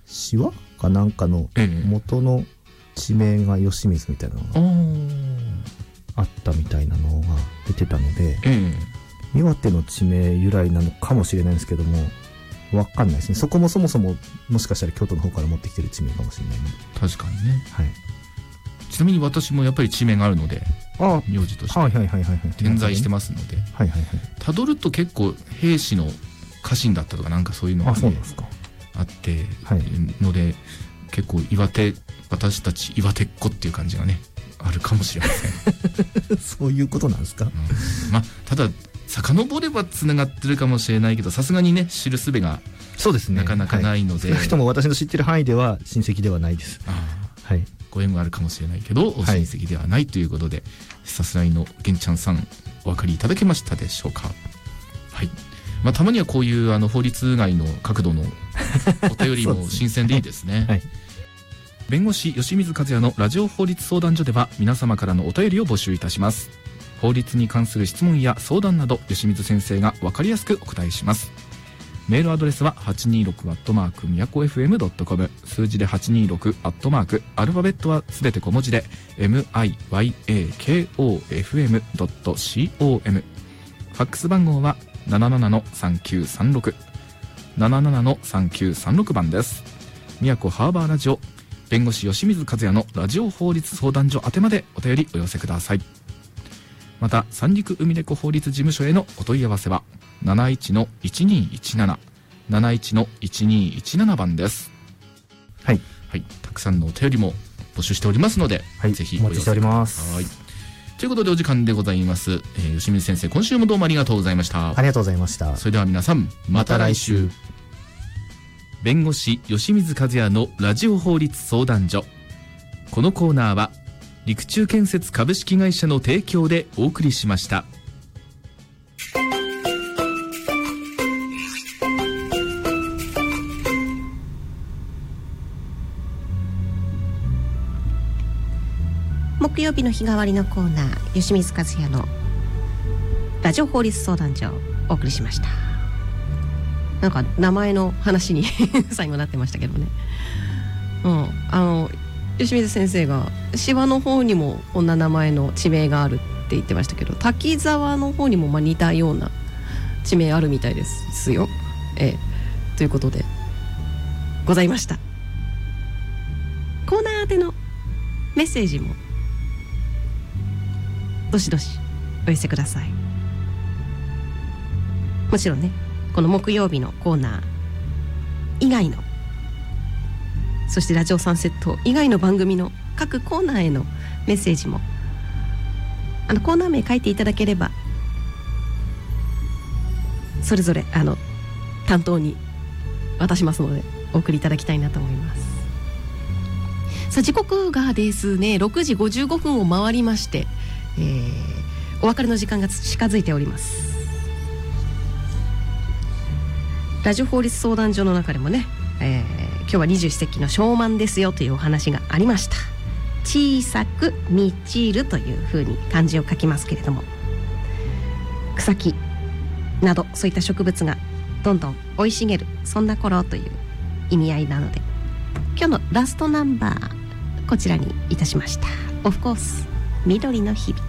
詩話かなんかの元の地名が吉水みたいなのがあったみたいなのが出てたので、岩手の地名由来なのかもしれないんですけども、わかんないですね。そこもそもそももしかしたら京都の方から持ってきてる地名かもしれない、ね、確かにね。はい。 ちなみに私もやっぱり地名があるので、名字として点在してますので、たどると結構兵士の家臣だったとかなんかそういうのが、ね、あってので、結構私たち岩手っ子っていう感じがねあるかもしれません。 そういうことなんですか。 まあただ遡ればつながってるかもしれないけど、さすがにね知る術がなかなかないので、 少なくとも私の知ってる範囲では親戚ではないです。はい、 ご縁があるかもしれないけど親戚ではないということで、さすらいのげんちゃんさんお分かりいただけましたでしょうか。はい。まあたまにはこういう法律外の角度のお便りも新鮮でいいですね。はい。弁護士吉水和也のラジオ法律相談所では皆様からのお便りを募集いたします。法律に関する質問や相談など吉水先生が分かりやすくお答えします。メールアドレスは 826@miyako.fm.com、 数字で 826@ アルファベットはすべて小文字で miyako.fm.com、 ファックス番号は 77-3936 77-3936番です。宮古ハーバーラジオ弁護士吉水和也のラジオ法律相談所宛てまでお便りお寄せください。また三陸海猫法律事務所へのお問い合わせは 71-1217 71-1217 番です。はい、はい、たくさんのお便りも募集しておりますので、はい、ぜひお寄せください。お待ちしております。はい、ということでお時間でございます。吉水先生、今週もどうもありがとうございました。 ありがとうございました。 それでは皆さんまた来週。弁護士吉水和也のラジオ法律相談所。このコーナーは陸中建設株式会社の提供でお送りしました。 木曜日の日替わりのコーナー、吉水和也のラジオ法律相談所をお送りしました。なんか名前の話に最後なってましたけどね。吉水先生が芝の方にもこんな名前の地名があるって言ってましたけど、滝沢の方にも似たような地名あるみたいですよ。ということでございました。コーナー宛てのメッセージもどしどしお寄せください。もちろんね、この木曜日のコーナー以外の、そしてラジオサンセット以外の番組の各コーナーへのメッセージもコーナー名書いていただければ、それぞれ担当に渡しますのでお送りいただきたいなと思います。さあ時刻がですね6時55分を回りまして、お別れの時間が近づいております。ラジオ法律相談所の中でもね、今日は二十四節気の小満ですよというお話がありました。小さく満ちるというふうに漢字を書きますけれども、草木などそういった植物がどんどん生い茂る、そんな頃という意味合いなので、今日のラストナンバーこちらにいたしました。オフコース緑の日々。